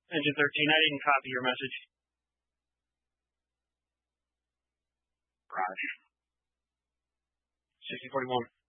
Engine 13, I didn't copy your message. Roger. 6041.